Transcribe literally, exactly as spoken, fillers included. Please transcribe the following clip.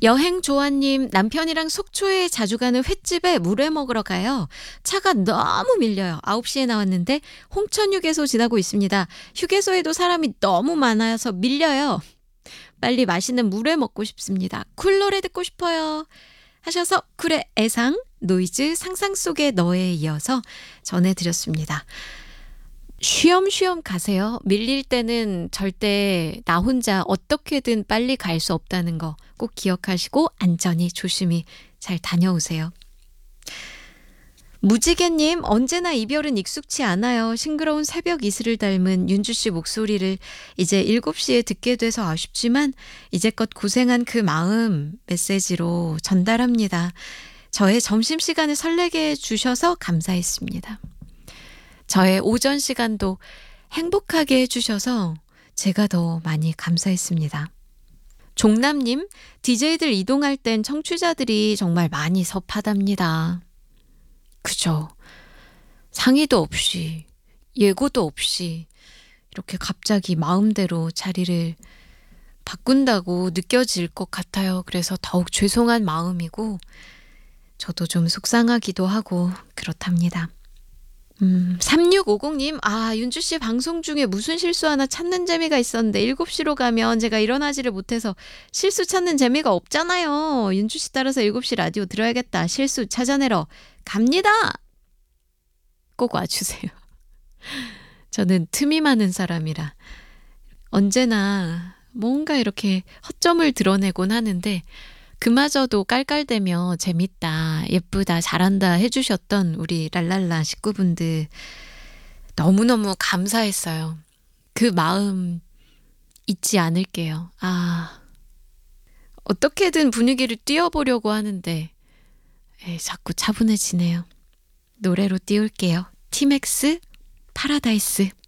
여행 조아님, 남편이랑 속초에 자주 가는 횟집에 물회 먹으러 가요. 차가 너무 밀려요. 아홉 시에 나왔는데 홍천 휴게소 지나고 있습니다. 휴게소에도 사람이 너무 많아서 밀려요. 빨리 맛있는 물회 먹고 싶습니다. 쿨 노래 듣고 싶어요. 하셔서 쿨의 애상, 노이즈 상상 속의 너에 이어서 전해드렸습니다. 쉬엄쉬엄 가세요. 밀릴 때는 절대 나 혼자 어떻게든 빨리 갈 수 없다는 거 꼭 기억하시고 안전히 조심히 잘 다녀오세요. 무지개님, 언제나 이별은 익숙치 않아요. 싱그러운 새벽 이슬을 닮은 윤주 씨 목소리를 이제 일곱 시에 듣게 돼서 아쉽지만 이제껏 고생한 그 마음 메시지로 전달합니다. 저의 점심시간을 설레게 해주셔서 감사했습니다. 저의 오전 시간도 행복하게 해주셔서 제가 더 많이 감사했습니다. 종남님, 디제이들 이동할 땐 청취자들이 정말 많이 섭하답니다. 그죠. 상의도 없이 예고도 없이 이렇게 갑자기 마음대로 자리를 바꾼다고 느껴질 것 같아요. 그래서 더욱 죄송한 마음이고 저도 좀 속상하기도 하고 그렇답니다. 음, 삼육오공님, 아, 윤주씨 방송 중에 무슨 실수 하나 찾는 재미가 있었는데 일곱 시로 가면 제가 일어나지를 못해서 실수 찾는 재미가 없잖아요. 윤주씨 따라서 일곱 시 라디오 들어야겠다. 실수 찾아내러 갑니다. 꼭 와주세요. 저는 틈이 많은 사람이라 언제나 뭔가 이렇게 허점을 드러내곤 하는데 그마저도 깔깔대며 재밌다, 예쁘다, 잘한다 해주셨던 우리 랄랄라 식구분들 너무너무 감사했어요. 그 마음 잊지 않을게요. 아, 어떻게든 분위기를 띄워보려고 하는데 에이, 자꾸 차분해지네요. 노래로 띄울게요. 티맥스 파라다이스.